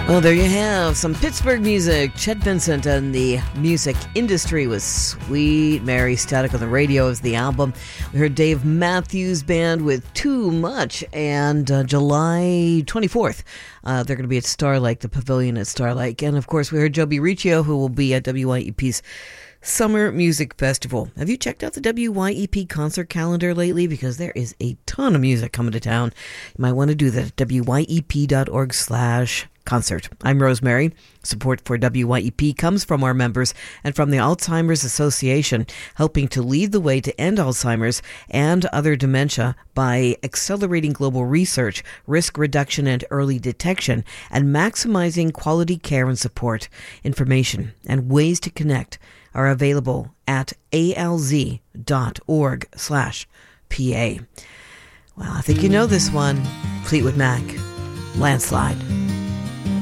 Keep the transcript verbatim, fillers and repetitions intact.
Well, there you have some Pittsburgh music. Chet Vincent and the Music Industry was Sweet Mary. Static on the Radio is the album. We heard Dave Matthews Band with Too Much. And uh, July twenty-fourth, uh, they're going to be at Starlake, the Pavilion at Starlake. And, of course, we heard Joby Riccio, who will be at W Y E P's Summer Music Festival. Have you checked out the W Y E P concert calendar lately? Because there is a ton of music coming to town. You might want to do that at W Y E P dot org slash concert. I'm Rosemary. Support for W Y E P comes from our members and from the Alzheimer's Association, helping to lead the way to end Alzheimer's and other dementia by accelerating global research, risk reduction and early detection, and maximizing quality care and support. Information and ways to connect are available at A L Z dot org slash P A. Well, I think you know this one. Fleetwood Mac, Landslide.